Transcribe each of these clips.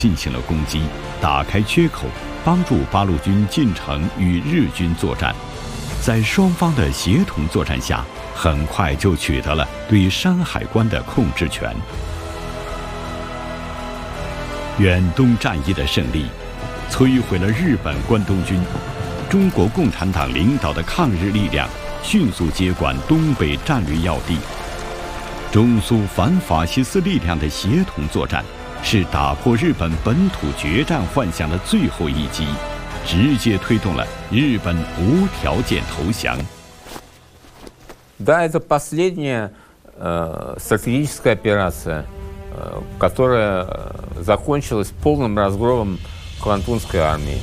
进行了攻击，打开缺口，帮助八路军进城与日军作战。在双方的协同作战下，很快就取得了对山海关的控制权。远东战役的胜利，摧毁了日本关东军。中国共产党领导的抗日力量迅速接管东北战略要地。中苏反法西斯力量的协同作战，是打破日本本土决战幻想的最后一击，直接推动了日本无条件投降。 Да, это последняя стратегическая операция, которая закончилась полным разгромом Квантунской армии.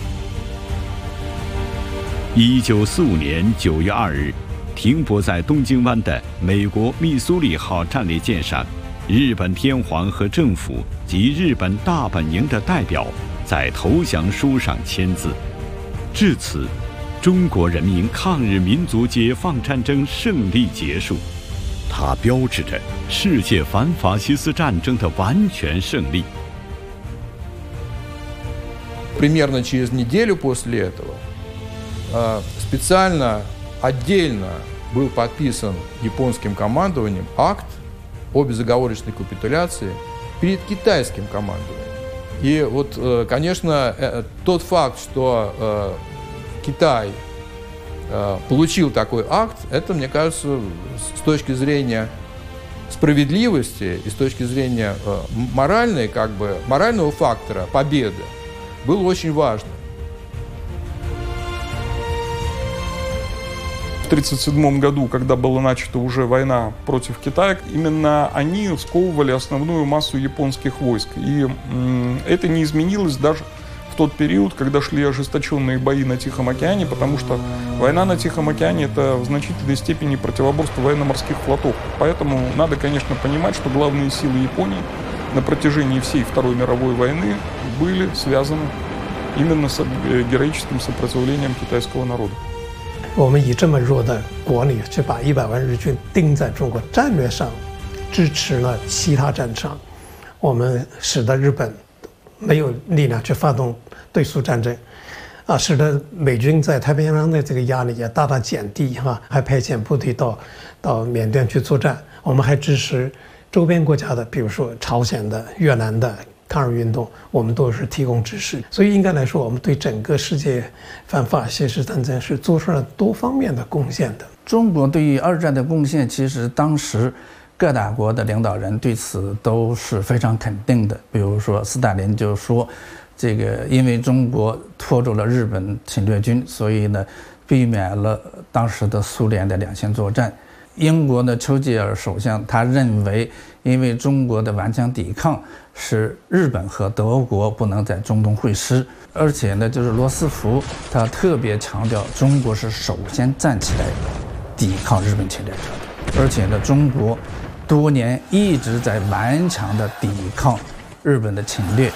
1945年9月2日，停泊在东京湾的美国密苏里号战列舰上，日本天皇和政府及日本大本营的代表在投降书上签字。至此，中国人民抗日民族解放战争胜利结束，它标志着世界反法西斯战争的完全胜利。 Примерно через неделю после этого специально, отдельно был подписан японским командованием акт о безоговорочной капитуляции перед китайским командованием. И вот, конечно, тот факт, что Китай получил такой акт, это, мне кажется, с точки зрения справедливости и с точки зрения морального фактора победы, было очень важно. В 1937 году, когда была начата уже война против Китая, именно они сковывали основную массу японских войск. И это не изменилось даже в тот период, когда шли ожесточенные бои на Тихом океане, потому что война на Тихом океане – это в значительной степени противоборство военно-морских флотов. Поэтому надо, конечно, понимать, что главные силы Японии на протяжении всей Второй мировой войны были связаны именно с героическим сопротивлением китайского народа. 我们以这么弱的国力去把100万日军盯在中国，战略上支持了其他战场，我们使得日本没有力量去发动对苏战争，使得美军在太平洋的这个压力也大大减低，还派遣部队到缅甸去作战。我们还支持周边国家的，比如说朝鲜的、越南的抗日运动，我们都是提供支持。所以应该来说，我们对整个世界反法西斯战争是做出了多方面的贡献的。 中国对于二战的贡献，其实当时各大国的领导人对此都是非常肯定的。比如说斯大林就说，这个因为中国拖住了日本侵略军，所以呢避免了当时的苏联的两线作战。英国的丘吉尔首相他认为，因为中国的顽强抵抗，使日本和德国不能在中东会师。而且呢，就是罗斯福他特别强调，中国是首先站起来抵抗日本侵略者的。而且呢，中国多年一直在顽强地抵抗日本的侵略。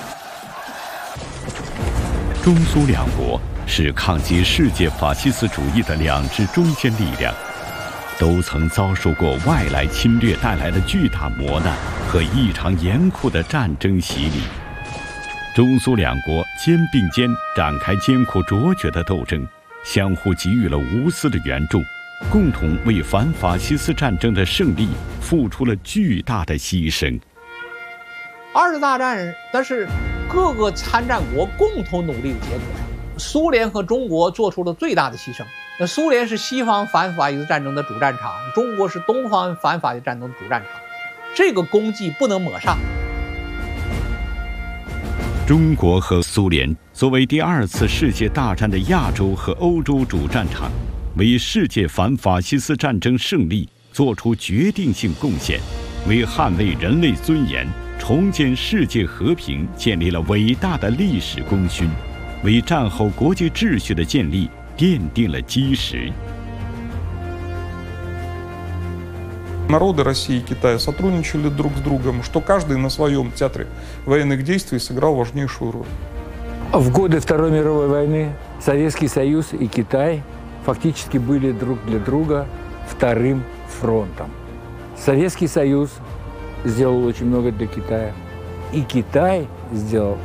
中苏两国是抗击世界法西斯主义的两支中坚力量，都曾遭受过外来侵略带来的巨大磨难和异常严酷的战争洗礼。中苏两国肩并肩展开艰苦卓绝的斗争，相互给予了无私的援助，共同为反法西斯战争的胜利付出了巨大的牺牲。 二次大战那是各个参战国共同努力的结果，苏联和中国做出了最大的牺牲。那苏联是西方反法西斯战争的主战场，中国是东方反法西斯战争的主战场，这个功绩不能抹煞。 中国和苏联作为第二次世界大战的亚洲和欧洲主战场，为世界反法西斯战争胜利做出决定性贡献，为捍卫人类尊严、重建世界和平建立了伟大的历史功勋，为战后国际秩序的建立奠定了基石。 Народы России и Китая сотрудничали друг с другом, что каждый на своем театре военных действий сыграл важнейшую роль. В годы Второй мировой войны Советский Союз и Китай фактически были друг для друга вторым фронтом. Советский Союз сделал очень много для Китая, и Китай сделал